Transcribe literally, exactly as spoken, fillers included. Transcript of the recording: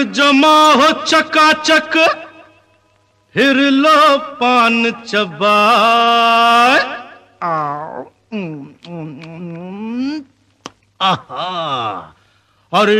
जमा हो चकाचक फिर लो पान चबाए। आओ। आहा। और